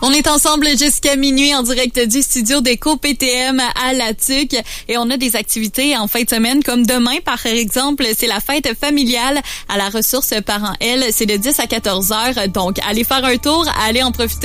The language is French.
On est ensemble jusqu'à minuit en direct du studio d'Éco PTM à La Tuque et on a des activités en fin de semaine comme demain par exemple, c'est la fête familiale à la ressource Parents L, c'est de 10 à 14 heures. Donc allez faire un tour, allez en profiter.